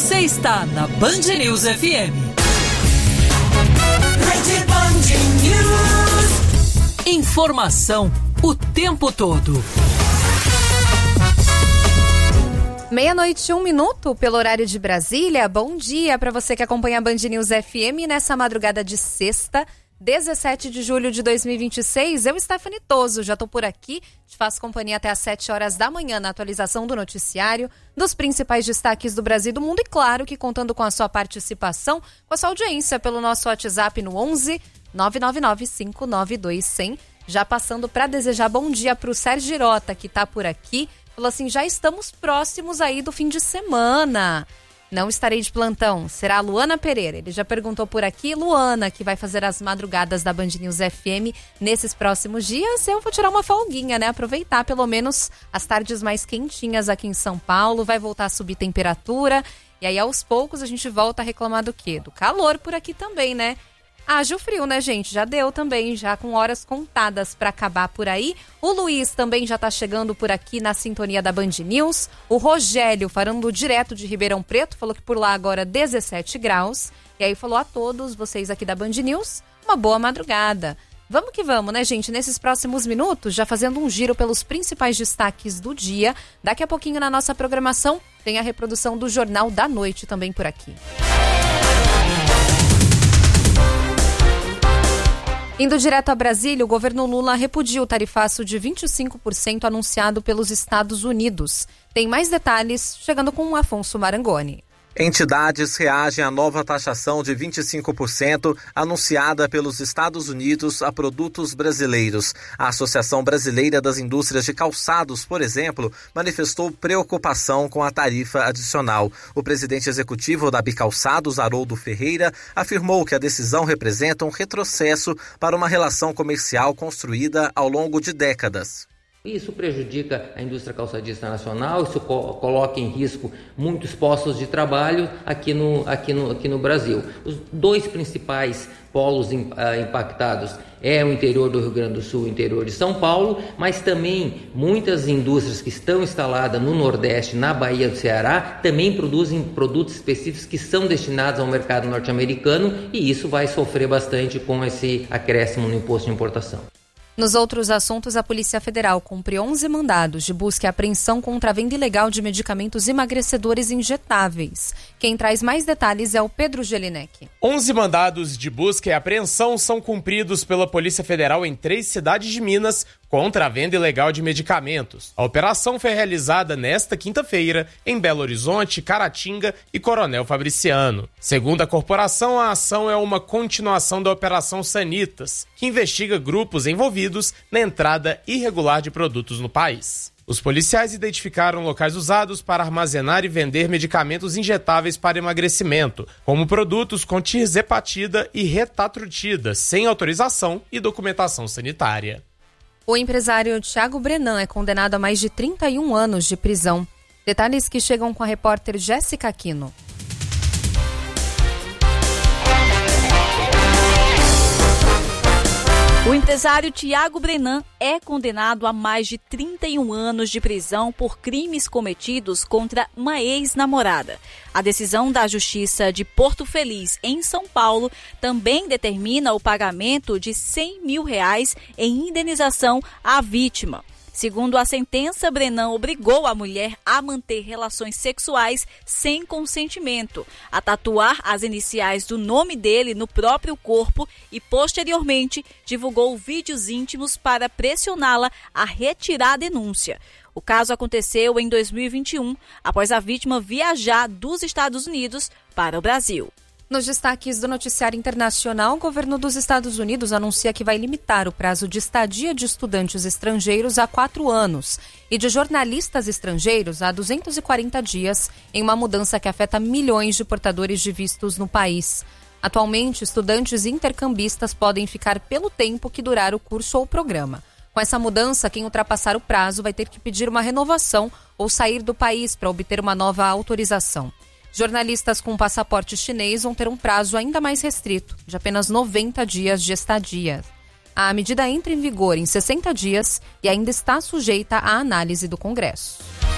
Você está na Band News FM. Rede Band News. Informação o tempo todo. 12:01 pelo horário de Brasília. Bom dia para você que acompanha a Band News FM nessa madrugada de sexta, 17 de julho de 2026. Eu, Stephanie Toso, já estou por aqui. Te faço companhia até às 7 horas da manhã na atualização do noticiário, dos principais destaques do Brasil e do mundo e, claro, que contando com a sua participação, com a sua audiência pelo nosso WhatsApp no 11 999 592 100. Já passando para desejar bom dia para o Sérgio Girota, que está por aqui. Falou assim, já estamos próximos aí do fim de semana. Não estarei de plantão, será a Luana Pereira. Ele já perguntou por aqui, Luana, que vai fazer as madrugadas da Band News FM nesses próximos dias. Eu vou tirar uma folguinha, né? Aproveitar pelo menos as tardes mais quentinhas aqui em São Paulo. Vai voltar a subir temperatura. E aí, aos poucos, a gente volta a reclamar do quê? Do calor por aqui também, né? Haja o frio, né, gente? Já deu também, já com horas contadas para acabar por aí. O Luiz também já tá chegando por aqui na sintonia da Band News. O Rogério, falando direto de Ribeirão Preto, falou que por lá agora 17 graus. E aí falou a todos vocês aqui da Band News, uma boa madrugada. Vamos que vamos, né, gente? Nesses próximos minutos, já fazendo um giro pelos principais destaques do dia. Daqui a pouquinho na nossa programação tem a reprodução do Jornal da Noite também por aqui. Indo direto a Brasília, o governo Lula repudia o tarifaço de 25% anunciado pelos Estados Unidos. Tem mais detalhes chegando com o Afonso Marangoni. Entidades reagem à nova taxação de 25% anunciada pelos Estados Unidos a produtos brasileiros. A Associação Brasileira das Indústrias de Calçados, por exemplo, manifestou preocupação com a tarifa adicional. O presidente executivo da Bicalçados, Haroldo Ferreira, afirmou que a decisão representa um retrocesso para uma relação comercial construída ao longo de décadas. Isso prejudica a indústria calçadista nacional, isso coloca em risco muitos postos de trabalho aqui no Brasil. Os dois principais polos impactados é o interior do Rio Grande do Sul e o interior de São Paulo, mas também muitas indústrias que estão instaladas no Nordeste, na Bahia do Ceará, também produzem produtos específicos que são destinados ao mercado norte-americano e isso vai sofrer bastante com esse acréscimo no imposto de importação. Nos outros assuntos, a Polícia Federal cumpre 11 mandados de busca e apreensão contra a venda ilegal de medicamentos emagrecedores injetáveis. Quem traz mais detalhes é o Pedro Gelinek. 11 mandados de busca e apreensão são cumpridos pela Polícia Federal em 3 cidades de Minas contra a venda ilegal de medicamentos. A operação foi realizada nesta quinta-feira em Belo Horizonte, Caratinga e Coronel Fabriciano. Segundo a corporação, a ação é uma continuação da Operação Sanitas, que investiga grupos envolvidos na entrada irregular de produtos no país. Os policiais identificaram locais usados para armazenar e vender medicamentos injetáveis para emagrecimento, como produtos com tirzepatida e retatrutida, sem autorização e documentação sanitária. O empresário Thiago Brenan é condenado a mais de 31 anos de prisão. Detalhes que chegam com a repórter Jéssica Aquino. O empresário Thiago Brenan é condenado a mais de 31 anos de prisão por crimes cometidos contra uma ex-namorada. A decisão da Justiça de Porto Feliz, em São Paulo, também determina o pagamento de R$100 mil em indenização à vítima. Segundo a sentença, Brenan obrigou a mulher a manter relações sexuais sem consentimento, a tatuar as iniciais do nome dele no próprio corpo e, posteriormente, divulgou vídeos íntimos para pressioná-la a retirar a denúncia. O caso aconteceu em 2021, após a vítima viajar dos Estados Unidos para o Brasil. Nos destaques do noticiário internacional, o governo dos Estados Unidos anuncia que vai limitar o prazo de estadia de estudantes estrangeiros a 4 anos e de jornalistas estrangeiros a 240 dias, em uma mudança que afeta milhões de portadores de vistos no país. Atualmente, estudantes e intercambistas podem ficar pelo tempo que durar o curso ou programa. Com essa mudança, quem ultrapassar o prazo vai ter que pedir uma renovação ou sair do país para obter uma nova autorização. Jornalistas com passaporte chinês vão ter um prazo ainda mais restrito, de apenas 90 dias de estadia. A medida entra em vigor em 60 dias e ainda está sujeita à análise do Congresso.